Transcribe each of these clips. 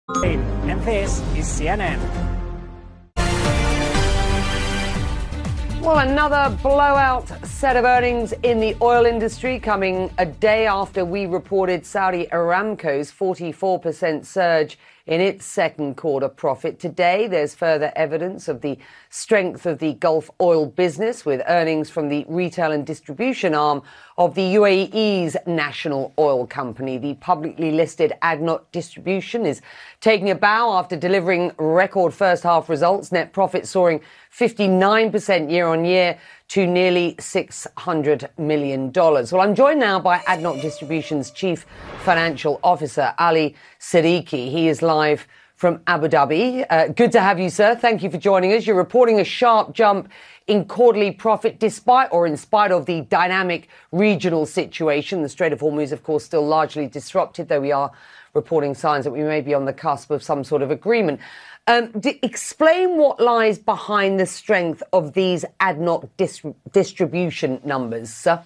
And this is CNN. Well, another blowout set of earnings in the oil industry coming a day after we reported Saudi Aramco's 44% surge in its second quarter profit. Today, there's further evidence of the strength of the Gulf oil business, with earnings from the retail and distribution arm of the UAE's national oil company. The publicly listed ADNOC Distribution is taking a bow after delivering record first half results, net profit soaring 59% year on year to nearly $600 million. Well, I'm joined now by ADNOC Distribution's Chief Financial Officer, Ali Siddiqui. He is live from Abu Dhabi. Good to have you, sir. Thank you for joining us. You're reporting a sharp jump in quarterly profit in spite of the dynamic regional situation. The Strait of Hormuz, of course, still largely disrupted, though we are reporting signs that we may be on the cusp of some sort of agreement. Explain what lies behind the strength of these ADNOC distribution numbers, sir.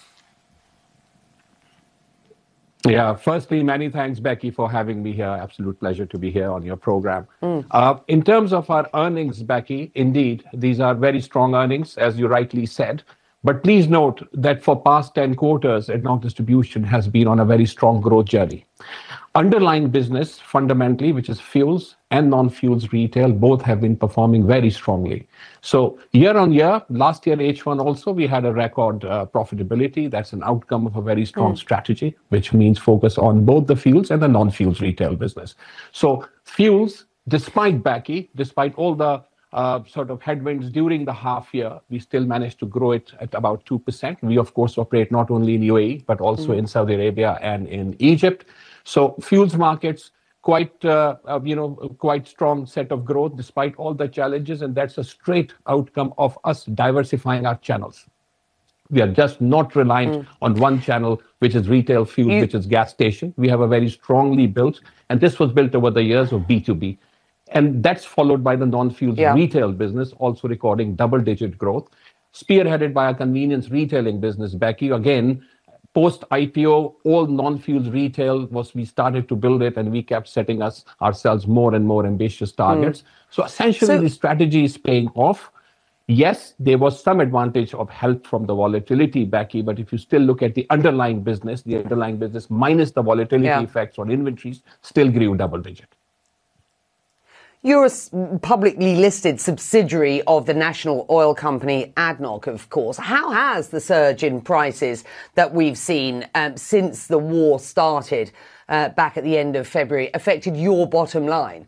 Yeah, firstly, many thanks, Becky, for having me here. Absolute pleasure to be here on your program. In terms of our earnings, Becky, indeed, these are very strong earnings, as you rightly said. But please note that for past 10 quarters, ADNOC Distribution has been on a very strong growth journey. Underlying business, fundamentally, which is fuels and non-fuels retail, both have been performing very strongly. So year on year, last year H1 also, we had a record profitability. That's an outcome of a very strong strategy, which means focus on both the fuels and the non-fuels retail business. So fuels, despite all the sort of headwinds during the half year, we still managed to grow it at about 2%. We, of course, operate not only in UAE, but also in Saudi Arabia and in Egypt. So fuels markets, quite strong set of growth despite all the challenges. And that's a straight outcome of us diversifying our channels. We are just not reliant on one channel, which is retail fuel, which is gas station. We have a very strongly built, and this was built over the years of B2B. And that's followed by the non-fuels retail business, also recording double-digit growth, spearheaded by a convenience retailing business, Becky. Again, post-IPO, all non-fuels retail we started to build it, and we kept setting ourselves more and more ambitious targets. So essentially, the strategy is paying off. Yes, there was some advantage of help from the volatility, Becky, but if you still look at the underlying business minus the volatility effects on inventories still grew double-digit. You're a publicly listed subsidiary of the national oil company ADNOC, of course. How has the surge in prices that we've seen since the war started back at the end of February affected your bottom line?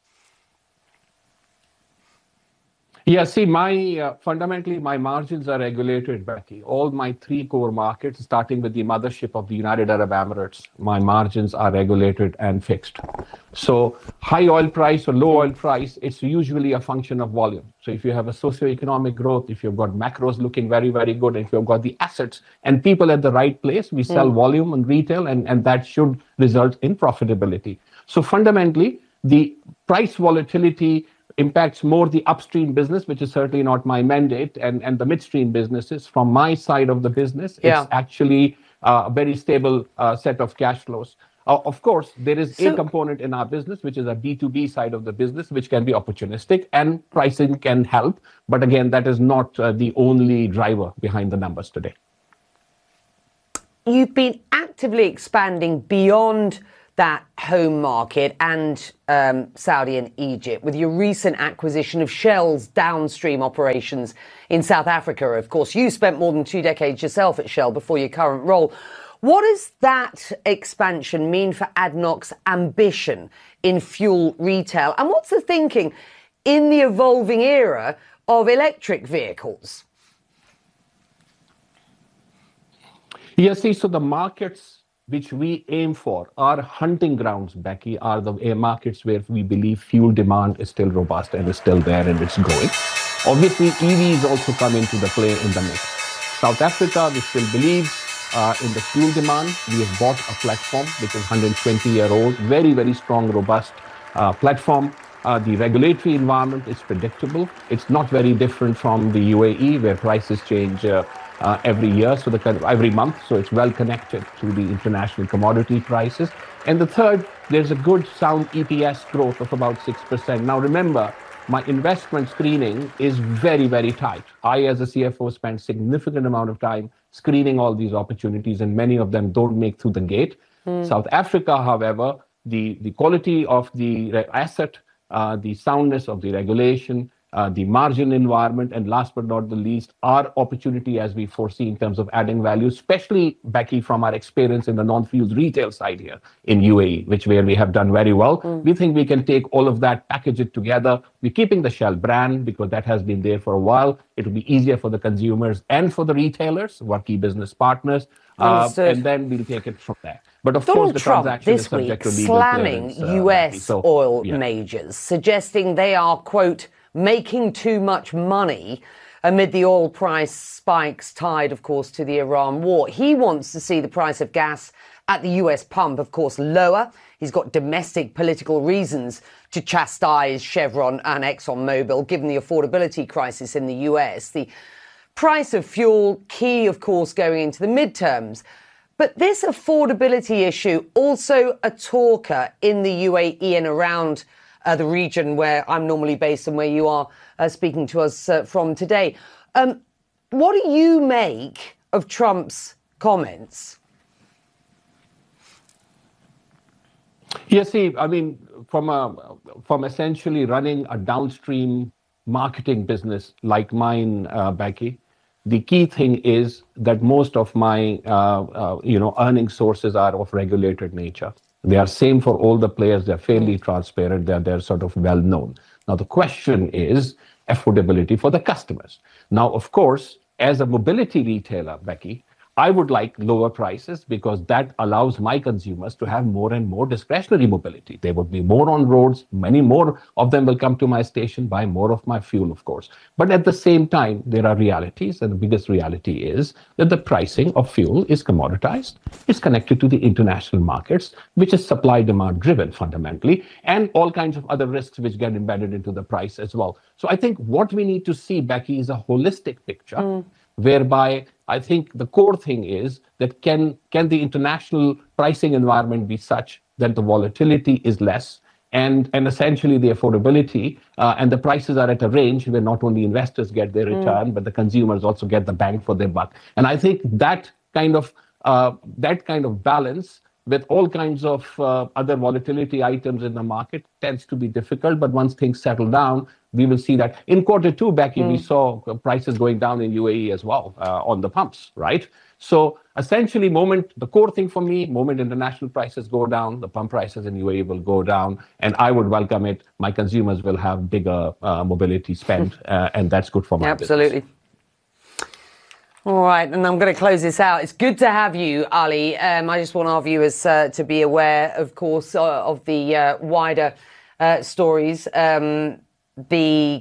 Yeah, see, fundamentally, my margins are regulated, Becky. All my three core markets, starting with the mothership of the United Arab Emirates, my margins are regulated and fixed. So high oil price or low oil price, it's usually a function of volume. So if you have a socioeconomic growth, if you've got macros looking very, very good, if you've got the assets and people at the right place, we sell volume and retail, and that should result in profitability. So fundamentally, the price volatility impacts more the upstream business, which is certainly not my mandate, and the midstream businesses. From my side of the business, it's actually a very stable set of cash flows. Of course, there is a component in our business, which is a B2B side of the business, which can be opportunistic, and pricing can help. But again, that is not the only driver behind the numbers today. You've been actively expanding beyond that home market and Saudi and Egypt with your recent acquisition of Shell's downstream operations in South Africa. Of course, you spent more than 2 decades yourself at Shell before your current role. What does that expansion mean for ADNOC's ambition in fuel retail? And what's the thinking in the evolving era of electric vehicles? Yes, see, so the markets which we aim for, our hunting grounds, Becky, are the markets where we believe fuel demand is still robust and is still there and it's growing. Obviously, EVs also come into the play in the mix. South Africa, we still believe in the fuel demand. We have bought a platform which is 120-year-old, very, very strong, robust platform. The regulatory environment is predictable. It's not very different from the UAE, where prices change every year, so every month, so it's well connected to the international commodity prices. And the third, there's a good sound EPS growth of about 6%. Now remember, my investment screening is very, very tight. I, as a CFO, spend significant amount of time screening all these opportunities, and many of them don't make through the gate. South Africa, however, the quality of the asset, the soundness of the regulation, the margin environment, and last but not the least, our opportunity as we foresee in terms of adding value, especially, Becky, from our experience in the non-fuels retail side here in UAE, where we have done very well. We think we can take all of that, package it together. We're keeping the Shell brand because that has been there for a while. It will be easier for the consumers and for the retailers, who are key business partners. And then we'll take it from there. But of Donald course, the Trump transaction this is subject week to legal slamming clearance, US oil majors, suggesting they are, quote, making too much money amid the oil price spikes tied, of course, to the Iran war. He wants to see the price of gas at the US pump, of course, lower. He's got domestic political reasons to chastise Chevron and ExxonMobil, given the affordability crisis in the US. The price of fuel, key, of course, going into the midterms. But this affordability issue, also a talker in the UAE and around the region where I'm normally based and where you are speaking to us from today. What do you make of Trump's comments? Yeah, see, I mean, from essentially running a downstream marketing business like mine, Becky, the key thing is that most of my, earning sources are of regulated nature. They are same for all the players. They're fairly transparent. They're sort of well known. Now, the question is affordability for the customers. Now, of course, as a mobility retailer, Becky, I would like lower prices because that allows my consumers to have more and more discretionary mobility. They would be more on roads. Many more of them will come to my station, buy more of my fuel, of course. But at the same time, there are realities. And the biggest reality is that the pricing of fuel is commoditized. It's connected to the international markets, which is supply demand driven fundamentally, and all kinds of other risks which get embedded into the price as well. So I think what we need to see, Becky, is a holistic picture whereby I think the core thing is that can the international pricing environment be such that the volatility is less and essentially the affordability and the prices are at a range where not only investors get their return, but the consumers also get the bang for their buck. And I think that kind of balance with all kinds of other volatility items in the market tends to be difficult. But once things settle down, we will see that. In quarter two, Becky, we saw prices going down in UAE as well on the pumps, right? So essentially, the core thing for me, moment international prices go down, the pump prices in UAE will go down, and I would welcome it. My consumers will have bigger mobility spend, and that's good for my Absolutely. business. All right, and I'm going to close this out. It's good to have you, Ali. I just want our viewers to be aware, of course, of the wider stories. The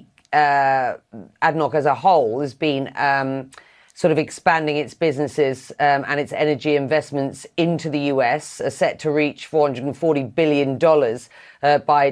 ADNOC as a whole has been sort of expanding its businesses and its energy investments into the US, are set to reach $440 billion by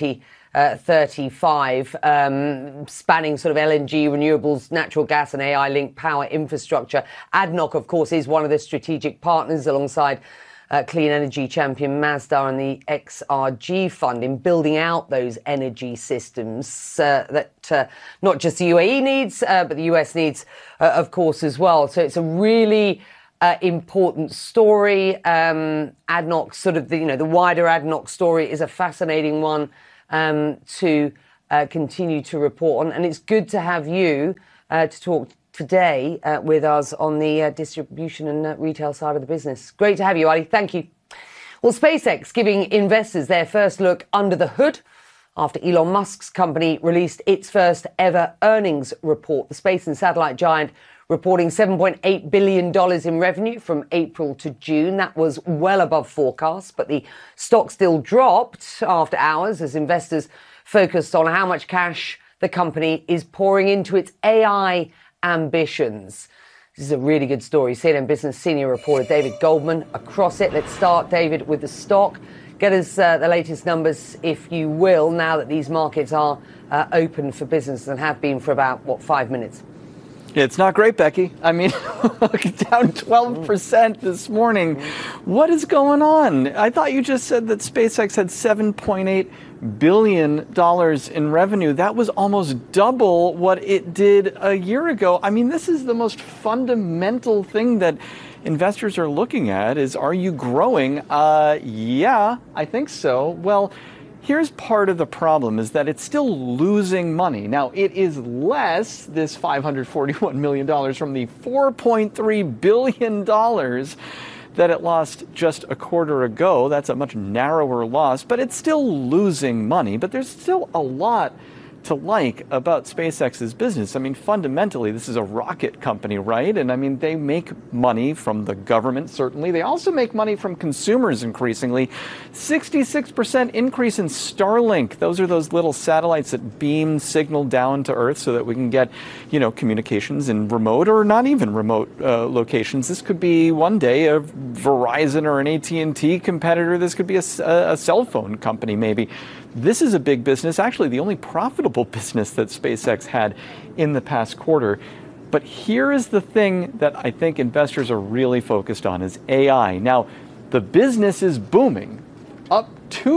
2035, spanning sort of LNG, renewables, natural gas and AI-linked power infrastructure. ADNOC, of course, is one of the strategic partners alongside clean energy champion Masdar and the XRG Fund in building out those energy systems that not just the UAE needs, but the US needs, of course, as well. So it's a really important story. ADNOC, sort of the wider ADNOC story is a fascinating one to continue to report on. And it's good to have you to talk today with us on the distribution and retail side of the business. Great to have you, Ali. Thank you. Well, SpaceX giving investors their first look under the hood after Elon Musk's company released its first ever earnings report. The space and satellite giant reporting $7.8 billion in revenue from April to June. That was well above forecasts, but the stock still dropped after hours as investors focused on how much cash the company is pouring into its AI ambitions. This is a really good story. CNN Business senior reporter David Goldman across it. Let's start, David, with the stock. Get us the latest numbers, if you will, now that these markets are open for business and have been for about, 5 minutes? It's not great, Becky. I mean, down 12% this morning. What is going on? I thought you just said that SpaceX had $7.8 billion in revenue. That was almost double what it did a year ago. I mean, this is the most fundamental thing that investors are looking at is, are you growing? Yeah, I think so. Well, here's part of the problem is that it's still losing money. Now, it is less, this $541 million from the $4.3 billion that it lost just a quarter ago. That's a much narrower loss, but it's still losing money. But there's still a lot to like about SpaceX's business. I mean, fundamentally, this is a rocket company, right? And I mean, they make money from the government, certainly. They also make money from consumers increasingly. 66% increase in Starlink. Those are those little satellites that beam signal down to Earth so that we can get, communications in remote or not even remote locations. This could be one day a Verizon or an AT&T competitor. This could be a cell phone company, maybe. This is a big business, actually the only profitable business that SpaceX had in the past quarter. But here is the thing that I think investors are really focused on is AI. Now, the business is booming, up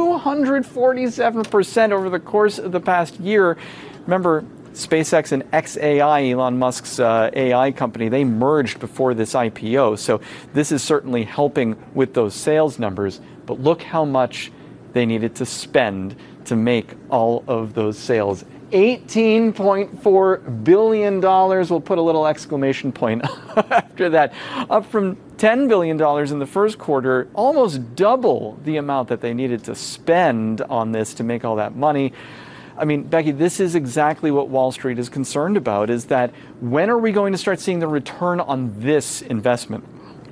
247% over the course of the past year. Remember, SpaceX and xAI, Elon Musk's AI company, they merged before this IPO. So this is certainly helping with those sales numbers. But look how much they needed to spend to make all of those sales. $18.4 billion. We'll put a little exclamation point after that. Up from $10 billion in the first quarter, almost double the amount that they needed to spend on this to make all that money. I mean, Becky, this is exactly what Wall Street is concerned about, is that when are we going to start seeing the return on this investment?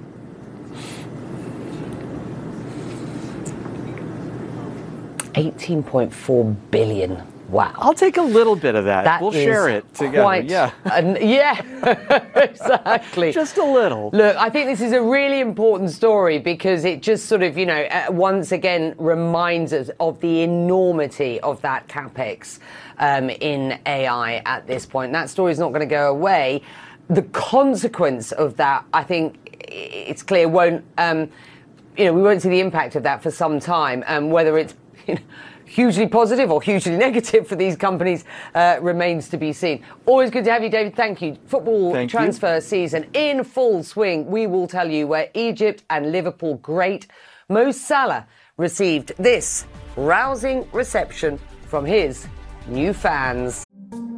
$18.4 billion. Wow. I'll take a little bit of that. We'll share it together. Yeah. Exactly. Just a little. Look, I think this is a really important story because it just sort of, once again reminds us of the enormity of that capex in AI at this point. That story is not going to go away. The consequence of that, I think it's clear, won't, we won't see the impact of that for some time, whether it's hugely positive or hugely negative for these companies remains to be seen. Always good to have you, David. Thank you. Football transfer season in full swing. We will tell you where Egypt and Liverpool great Mo Salah received this rousing reception from his new fans.